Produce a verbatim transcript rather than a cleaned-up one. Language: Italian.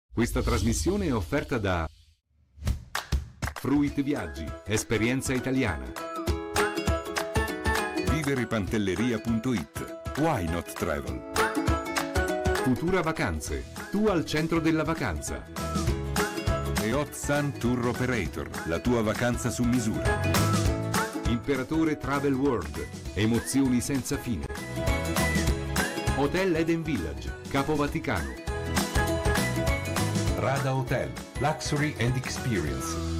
Questa trasmissione è offerta da Fruit Viaggi, esperienza italiana. Viverepantelleria punto it. Why not travel? Futura Vacanze, tu al centro della vacanza. E Hot Sun Tour Operator, la tua vacanza su misura. Imperatore Travel World, emozioni senza fine. Hotel Eden Village, Capo Vaticano. Rada Hotel, Luxury and Experience.